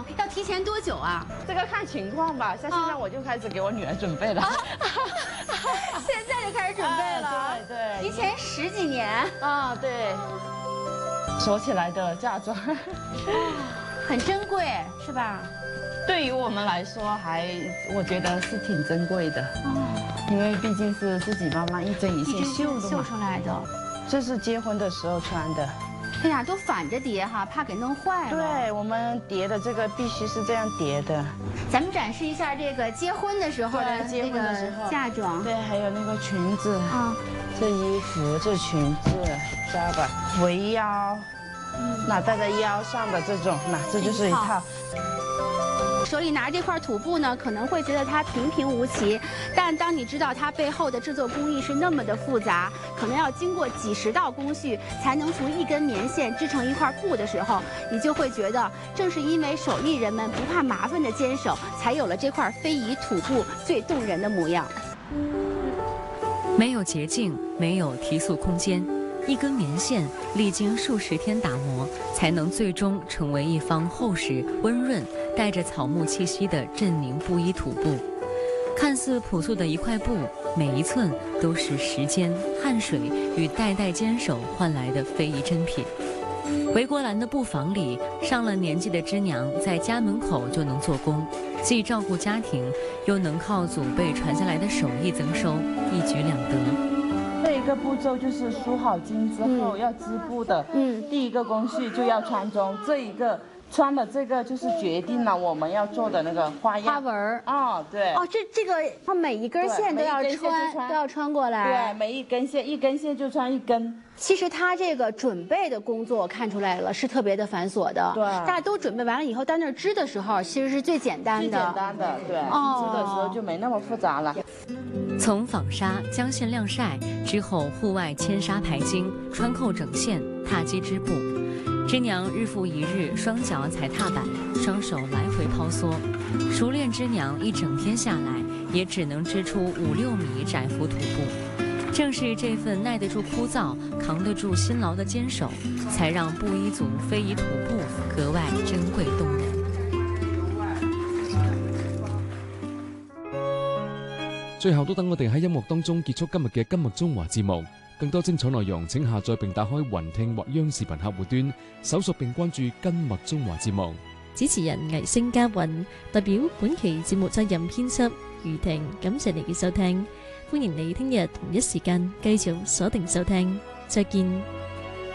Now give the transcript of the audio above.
哦，要提前多久啊？ 这个看情况吧，像现在我就开始给我女儿准备了。 现在就开始准备了， 对， 提前10几年啊，对，锁起来的嫁妆， 很珍贵，是吧？ 对于我们来说，我觉得是挺珍贵的。因为毕竟是自己妈妈一针一线绣的嘛， 绣出来的。 这是结婚的时候穿的。 哎呀，都反着叠哈，怕给弄坏了。 对，我们叠的这个必须是这样叠的。 咱们展示一下这个结婚的时候的那个嫁妆。 对，还有那个裙子啊，这衣服、这裙子，知道吧？围腰，那戴在腰上的这种，那这就是一套。 手里拿着这块土布呢，可能会觉得它平平无奇，但当你知道它背后的制作工艺是那么的复杂，可能要经过几10道工序才能从一根棉线织成一块布的时候，你就会觉得，正是因为手艺人们不怕麻烦的坚守，才有了这块非遗土布最动人的模样。 没有捷径，没有提速空间。一根棉线历经数10天打磨，才能最终成为一方厚实、温润、带着草木气息的镇宁布衣土布。看似朴素的一块布，每一寸都是时间、汗水与代代坚守换来的非遗珍品。围国栏的布坊里，上了年纪的织娘在家门口就能做工，既照顾家庭，又能靠祖辈传下来的手艺增收，一举两得。 这一个步骤就是梳好巾之后要织布的，第一个工序就要穿中，这一个穿的这个就是决定了我们要做的那个花样。 花纹哦，对。 哦，这个它每一根线都要穿过来。 对，每一根线就穿一根。 其实它这个准备的工作看出来了，是特别的繁琐的。 对。 大家都准备完了以后，到那儿织的时候，其实是最简单的。 最简单的，对。织的时候就没那么复杂了。 从纺纱将线晾晒之后，户外牵纱排经，穿扣整线，踏机织布。织娘日复一日，双脚踩踏板，双手来回抛梭。熟练织娘一整天下来，也只能织出5-6米窄幅土布。正是这份耐得住枯燥、扛得住辛劳的坚守，才让布依族非遗土布格外珍贵动人。 最後都等我哋喺音樂當中結束今日嘅今日中華節目。更多精彩內容請下載並打開雲聽或央視頻客戶端，搜索並關注今日中華節目。 主持人魏星嘉韻代表本期節目責任編輯余婷，感謝你嘅收聽，歡迎你聽日同一時間繼續鎖定收聽，再見。